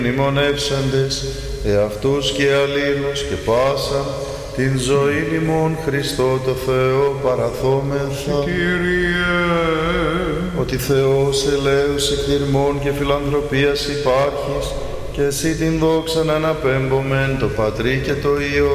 μνημονεύσαντες, εαυτούς και αλλήλους και πάσαν την ζωή ημών Χριστό το Θεό παραθόμεθα. Κύριε, ότι Θεός ελέους εκδηρμών και φιλανθρωπίας υπάρχεις, και εσύ την δόξαν αναπέμπομεν το Πατρί και το Υιό